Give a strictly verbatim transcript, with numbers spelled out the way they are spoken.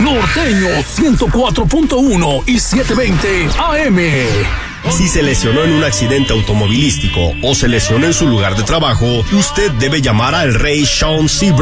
Norteño ciento cuatro punto uno y setecientos veinte A M. Si se lesionó en un accidente automovilístico o se lesionó en su lugar de trabajo, usted debe llamar al Rey Sean C.